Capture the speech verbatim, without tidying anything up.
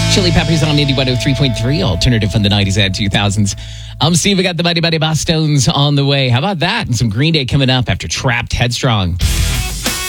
Chili Peppers on Indie one oh three point three, alternative from the nineties and two thousands. I'm Steve. We got the Mighty Mighty Bosstones on the way. How about that? And some Green Day coming up after Trapped Headstrong.